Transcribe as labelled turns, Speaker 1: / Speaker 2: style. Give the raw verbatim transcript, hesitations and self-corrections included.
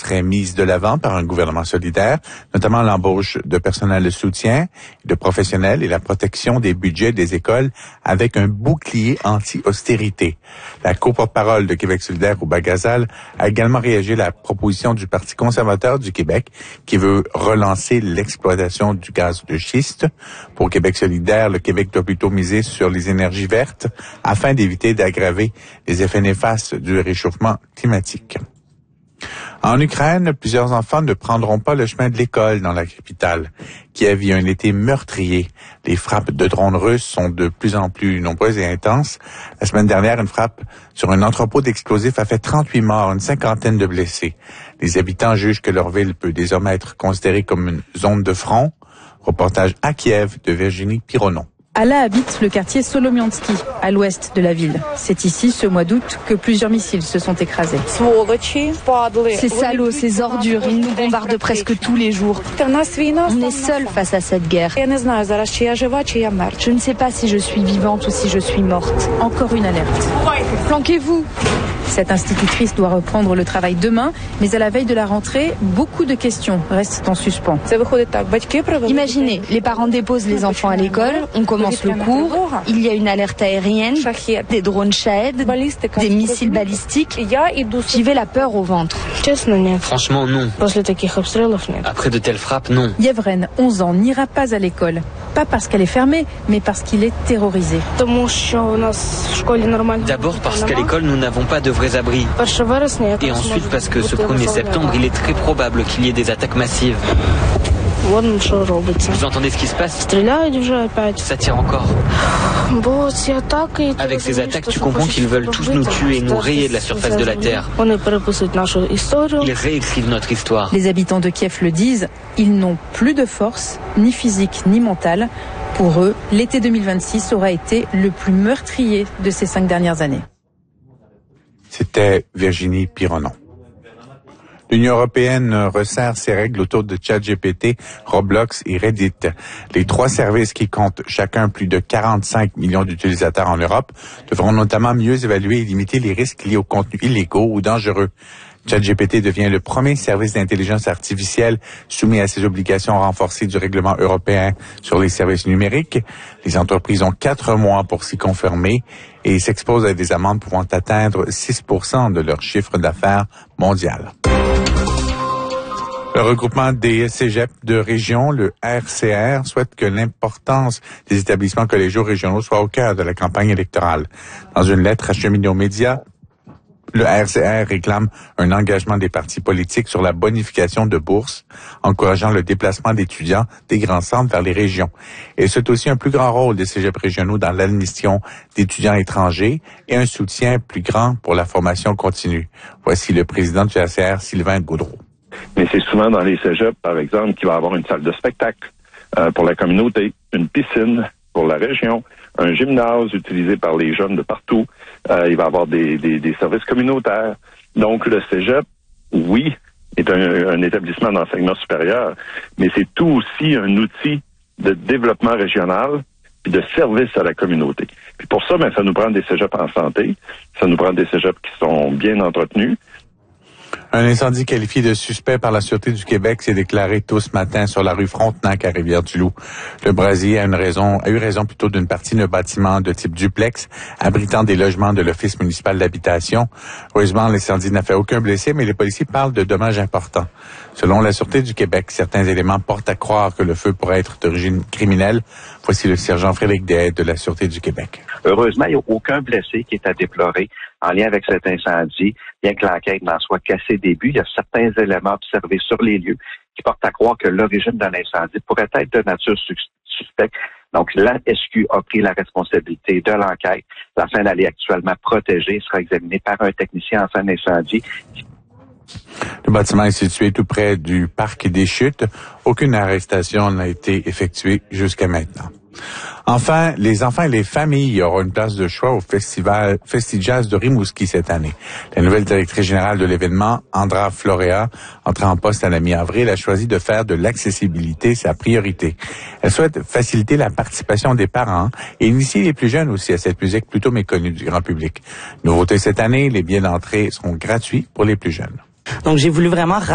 Speaker 1: serait mise de l'avant par un gouvernement solidaire, notamment l'embauche de personnel de soutien, de professionnels et la protection des budgets des écoles avec un bouclier anti-austérité. La co-porte-parole de Québec solidaire, Rouba Ghazal, a également réagi à la proposition du Parti conservateur du Québec qui veut relancer l'exploitation du gaz de schiste. Pour Québec solidaire, le Québec doit plutôt miser sur les énergies vertes afin d'éviter d'aggraver les effets néfastes du réchauffement climatique. En Ukraine, plusieurs enfants ne prendront pas le chemin de l'école dans la capitale. Kiev vit un été meurtrier. Les frappes de drones russes sont de plus en plus nombreuses et intenses. La semaine dernière, une frappe sur un entrepôt d'explosifs a fait trente-huit morts, une cinquantaine de blessés. Les habitants jugent que leur ville peut désormais être considérée comme une zone de front. Reportage à Kiev de Virginie Pironon.
Speaker 2: Alla habite le quartier Solomiansky, à l'ouest de la ville. C'est ici, ce mois d'août, que plusieurs missiles se sont écrasés.
Speaker 3: Ces salauds, ces ordures, ils nous bombardent presque tous les jours. On est seuls face à cette guerre. Je ne sais pas si je suis vivante ou si je suis morte.
Speaker 2: Encore une alerte.
Speaker 3: Planquez-vous!
Speaker 2: Cette institutrice doit reprendre le travail demain, mais à la veille de la rentrée, beaucoup de questions restent en suspens.
Speaker 3: Imaginez, les parents déposent les enfants à l'école, on commence le cours, il y a une alerte aérienne, des drones Shahed, des missiles balistiques. J'y vais la peur au ventre.
Speaker 4: Franchement, non. Après de telles frappes, non.
Speaker 2: Yevren, onze ans, n'ira pas à l'école. Pas parce qu'elle est fermée, mais parce qu'il est terrorisé.
Speaker 4: D'abord parce qu'à l'école, nous n'avons pas de vrais abris. Et ensuite parce que ce premier septembre, il est très probable qu'il y ait des attaques massives. Vous entendez ce qui se passe? Ça tire encore. Avec ces attaques, tu comprends qu'ils veulent tous nous tuer et nous rayer de la surface de la Terre. Ils réécrivent notre histoire.
Speaker 2: Les habitants de Kiev le disent, ils n'ont plus de force, ni physique, ni mentale. Pour eux, l'été deux mille vingt-six aura été le plus meurtrier de ces cinq dernières années.
Speaker 1: C'était Virginie Pironon. L'Union européenne resserre ses règles autour de ChatGPT, Roblox et Reddit. Les trois services qui comptent chacun plus de quarante-cinq millions d'utilisateurs en Europe devront notamment mieux évaluer et limiter les risques liés aux contenus illégaux ou dangereux. ChatGPT devient le premier service d'intelligence artificielle soumis à ces obligations renforcées du règlement européen sur les services numériques. Les entreprises ont quatre mois pour s'y conformer et s'exposent à des amendes pouvant atteindre six pour cent de leur chiffre d'affaires mondial. Le regroupement des cégeps de région, le R C R, souhaite que l'importance des établissements collégiaux régionaux soit au cœur de la campagne électorale. Dans une lettre acheminée aux médias, le R C R réclame un engagement des partis politiques sur la bonification de bourses, encourageant le déplacement d'étudiants des grands centres vers les régions. Et c'est aussi un plus grand rôle des cégeps régionaux dans l'admission d'étudiants étrangers et un soutien plus grand pour la formation continue. Voici le président du R C R, Sylvain Gaudreau.
Speaker 5: Mais c'est souvent dans les cégeps, par exemple, qu'il va y avoir une salle de spectacle euh, pour la communauté, une piscine pour la région, un gymnase utilisé par les jeunes de partout. Euh, il va y avoir des, des, des services communautaires. Donc, le cégep, oui, est un, un établissement d'enseignement supérieur, mais c'est tout aussi un outil de développement régional et de service à la communauté. Puis pour ça, ben, ça nous prend des cégeps en santé, ça nous prend des cégeps qui sont bien entretenus.
Speaker 1: Un incendie qualifié de suspect par la Sûreté du Québec s'est déclaré tôt ce matin sur la rue Frontenac à Rivière-du-Loup. Le brasier a une raison, a eu raison plutôt d'une partie d'un bâtiment de type duplex abritant des logements de l'Office municipal d'habitation. Heureusement, l'incendie n'a fait aucun blessé, mais les policiers parlent de dommages importants. Selon la Sûreté du Québec, certains éléments portent à croire que le feu pourrait être d'origine criminelle. Voici le sergent Frédéric Dehaye de la Sûreté du Québec.
Speaker 6: Heureusement, il n'y a aucun blessé qui est à déplorer en lien avec cet incendie, bien que l'enquête n'en soit qu'à ses débuts. Il y a certains éléments observés sur les lieux qui portent à croire que l'origine de l'incendie pourrait être de nature suspecte. Donc, la S Q a pris la responsabilité de l'enquête. La scène, elle est actuellement protégée, sera examinée par un technicien en scène d'incendie.
Speaker 1: Le bâtiment est situé tout près du parc des Chutes. Aucune arrestation n'a été effectuée jusqu'à maintenant. Enfin, les enfants et les familles auront une place de choix au festival Festi-Jazz de Rimouski cette année. La nouvelle directrice générale de l'événement, Andra Florea, entrée en poste à la mi-avril, a choisi de faire de l'accessibilité sa priorité. Elle souhaite faciliter la participation des parents et initier les plus jeunes aussi à cette musique plutôt méconnue du grand public. Nouveauté cette année, les billets d'entrée seront gratuits pour les plus jeunes.
Speaker 7: Donc, j'ai voulu vraiment